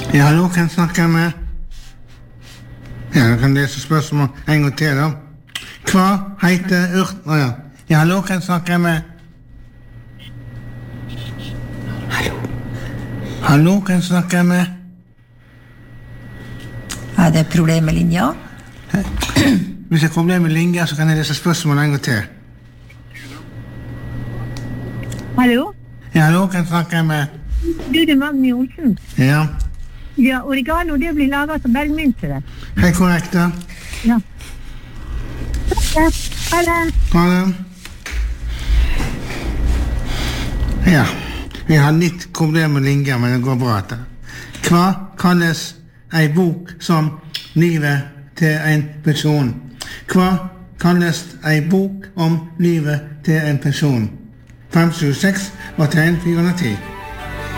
Ja, hallo, kan jeg snakke med? Ja, jeg kan lese spørsmål en gang til da. Hva heter ja. Ja, hallo, kan jeg snakke med? Hallo, kan jeg snakke med? Er det problem med linja? Hvis det er problem med linja, så kan jeg lese spørsmål en gang til. Hallo? Ja, hallo, kan jeg snakke med? Du, det er Magni Olsen. Ja. Ja, oregano, det blir laget som bergmynte. Hei, korrekt da. Ja. Ha det. Ha det. Ja, vi har litt problem med linja, men det går bra etter. Hva kalles ei bok som livet til en person? Hva kalles ei bok om livet til en person? 576 var tegn 410.